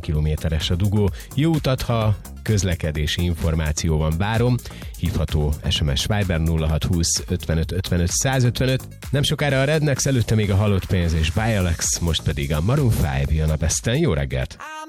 kilométeres a dugó. Jó utat, ha közlekedési információban várom. Hívható SMS Viber 0620 55 55 155. Nem sokára a Rednex, előtte még a Halott Pénz és Bialex, most pedig a Maroon 5 jön a besten. Jó reggelt!